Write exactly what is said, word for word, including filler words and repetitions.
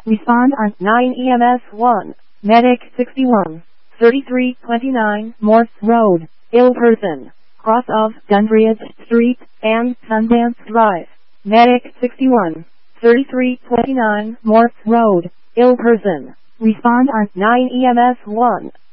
Respond on nine E M S one. Medic sixty-one. thirty-three twenty-nine Morse Road, Ill Person, cross of Dundread Street and Sundance Drive. Medic sixty-one. thirty-three twenty-nine Morse Road, Ill Person. Respond on nine E M S one.